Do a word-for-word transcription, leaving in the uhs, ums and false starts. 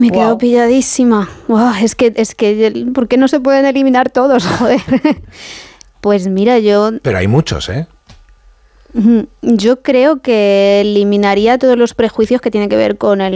Me he quedado wow. pilladísima. Wow, es que, es que, ¿por qué no se pueden eliminar todos? Joder. Pues mira, yo... Pero hay muchos, ¿eh? Yo creo que eliminaría todos los prejuicios que tienen que ver con el